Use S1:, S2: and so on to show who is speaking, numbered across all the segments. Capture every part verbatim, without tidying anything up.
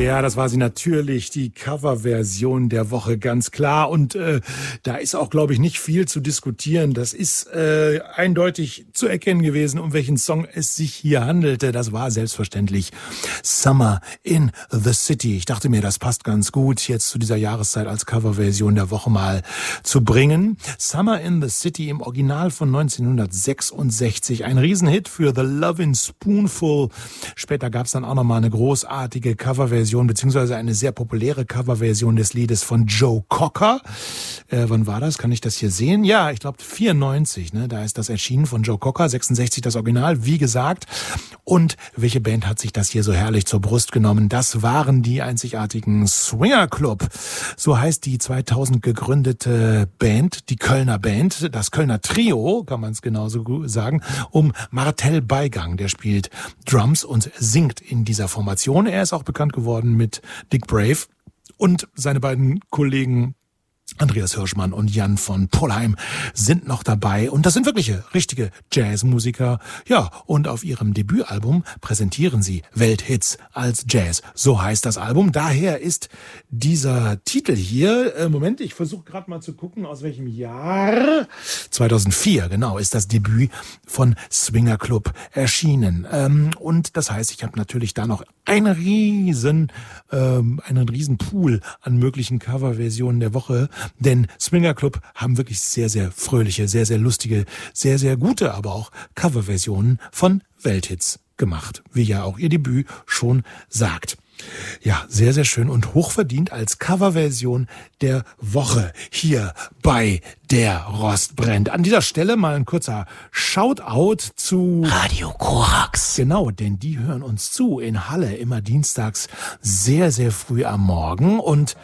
S1: Ja, das war sie natürlich, die Coverversion der Woche, ganz klar. Und äh, da ist auch, glaube ich, nicht viel zu diskutieren. Das ist äh, eindeutig zu erkennen gewesen, um welchen Song es sich hier handelte. Das war selbstverständlich Summer in the City. Ich dachte mir, das passt ganz gut, jetzt zu dieser Jahreszeit als Coverversion der Woche mal zu bringen. Summer in the City im Original von neunzehnhundertsechsundsechzig. Ein Riesenhit für The Lovin' Spoonful. Später gab es dann auch noch mal eine großartige Coverversion, beziehungsweise eine sehr populäre Coverversion des Liedes von Joe Cocker. Äh, wann war das? Kann ich das hier sehen? Ja, ich glaube vierundneunzig, ne? Da ist das erschienen von Joe Cocker, sechsundsechzig das Original, wie gesagt. Und welche Band hat sich das hier so herrlich zur Brust genommen? Das waren die einzigartigen Swinger Club. So heißt die zweitausend gegründete Band, die Kölner Band, das Kölner Trio, kann man es genauso sagen, um Martell Beigang. Der spielt Drums und singt in dieser Formation. Er ist auch bekannt geworden mit Dick Brave und seine beiden Kollegen Andreas Hirschmann und Jan von Pohlheim sind noch dabei. Und das sind wirkliche, richtige Jazzmusiker. Ja, und auf ihrem Debütalbum präsentieren sie Welthits als Jazz. So heißt das Album. Daher ist dieser Titel hier, äh, Moment, ich versuche gerade mal zu gucken, aus welchem Jahr. zweitausendvier, genau, ist das Debüt von Swinger Club erschienen. Ähm, und das heißt, ich habe natürlich da noch einen riesen, ähm, einen riesen Pool an möglichen Coverversionen der Woche. Denn Swinger Club haben wirklich sehr, sehr fröhliche, sehr, sehr lustige, sehr, sehr gute, aber auch Coverversionen von Welthits gemacht, wie ja auch ihr Debüt schon sagt. Ja, sehr, sehr schön und hochverdient als Coverversion der Woche hier bei Der Rost brennt. An dieser Stelle mal ein kurzer Shoutout zu
S2: Radio Korax.
S1: Genau, denn die hören uns zu in Halle immer dienstags sehr, sehr früh am Morgen und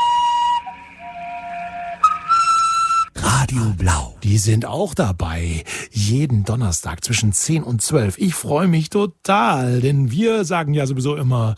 S2: Radio Blau.
S1: Die sind auch dabei, jeden Donnerstag zwischen zehn und zwölf. Ich freue mich total, denn wir sagen ja sowieso immer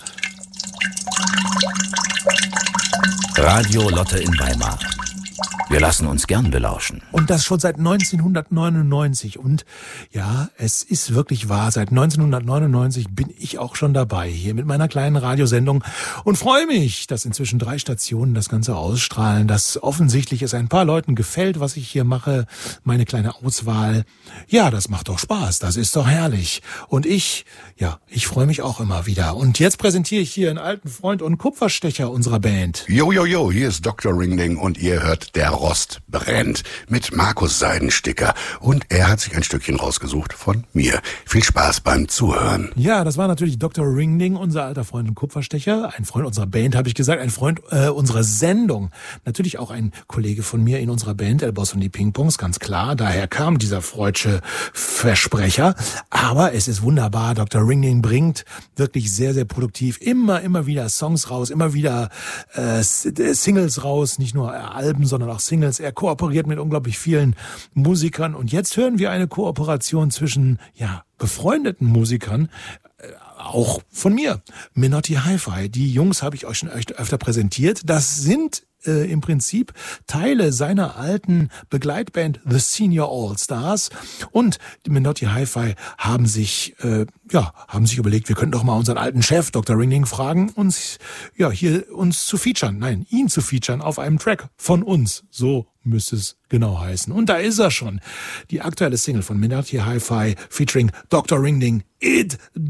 S2: Radio Lotte in Weimar. Wir lassen uns gern belauschen.
S1: Und das schon seit neunzehnhundertneunundneunzig. Und ja, es ist wirklich wahr, seit neunzehnhundertneunundneunzig bin ich auch schon dabei, hier mit meiner kleinen Radiosendung. Und freue mich, dass inzwischen drei Stationen das Ganze ausstrahlen, dass offensichtlich es ein paar Leuten gefällt, was ich hier mache, meine kleine Auswahl. Ja, das macht doch Spaß, das ist doch herrlich. Und ich, ja, ich freue mich auch immer wieder. Und jetzt präsentiere ich hier einen alten Freund und Kupferstecher unserer Band.
S3: Jo, jo, jo, hier ist Doktor Ringling und ihr hört Der Rost brennt mit Markus Seidensticker. Und er hat sich ein Stückchen rausgesucht von mir. Viel Spaß beim Zuhören.
S1: Ja, das war natürlich Doktor Ringling, unser alter Freund und Kupferstecher. Ein Freund unserer Band, habe ich gesagt. Ein Freund äh, unserer Sendung. Natürlich auch ein Kollege von mir in unserer Band, El Boss und die Pingpongs, ganz klar. Daher kam dieser freudsche Versprecher. Aber es ist wunderbar. Doktor Ringling bringt wirklich sehr, sehr produktiv immer, immer wieder Songs raus, immer wieder äh, Singles raus. Nicht nur Alben, sondern auch Singles. Er kooperiert mit unglaublich vielen Musikern und jetzt hören wir eine Kooperation zwischen, ja, befreundeten Musikern, äh, auch von mir, Menotti Hi-Fi. Die Jungs habe ich euch schon öfter präsentiert. Das sind äh, im Prinzip Teile seiner alten Begleitband The Senior All-Stars und die Menotti Hi-Fi haben sich äh, ja, haben sich überlegt, wir könnten doch mal unseren alten Chef Doktor Ringling fragen, uns ja hier uns zu featuren, nein, ihn zu featuren auf einem Track von uns. So müsste es genau heißen. Und da ist er schon. Die aktuelle Single von Menotti Hi-Fi featuring Doktor Ringling, It